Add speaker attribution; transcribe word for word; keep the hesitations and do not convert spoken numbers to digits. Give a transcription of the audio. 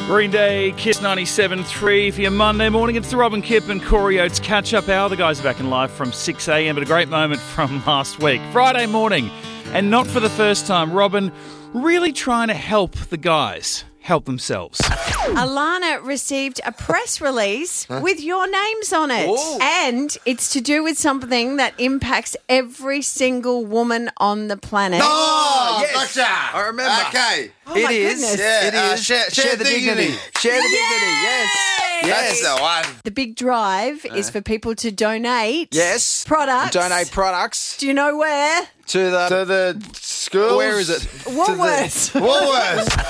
Speaker 1: Green Day, Kiss ninety-seven point three for your Monday morning. It's the Robin Kipp and Corey Oates catch-up hour. The guys are back in live from six a.m, but a great moment from last week. Friday morning, and not for the first time, Robin really trying to help the guys help themselves.
Speaker 2: Alana received a press release huh? with your names on it.
Speaker 3: Ooh.
Speaker 2: And it's to do with something that impacts every single woman on the planet.
Speaker 3: Oh, yes.
Speaker 4: Gotcha.
Speaker 3: I remember.
Speaker 4: Okay.
Speaker 2: Oh,
Speaker 3: it
Speaker 2: my
Speaker 3: is.
Speaker 2: goodness.
Speaker 4: Yeah,
Speaker 3: It
Speaker 4: uh,
Speaker 3: is.
Speaker 4: share- share
Speaker 3: the
Speaker 4: dignity.
Speaker 3: dignity. Share the dignity. Yes.
Speaker 4: That's
Speaker 3: Yes.
Speaker 4: the one.
Speaker 2: The big drive is for people to donate
Speaker 3: Yes.
Speaker 2: products.
Speaker 3: Donate products
Speaker 2: Do you know where?
Speaker 3: to the.
Speaker 4: To the schools.
Speaker 3: Where is it?
Speaker 2: Woolworths.
Speaker 4: Woolworths.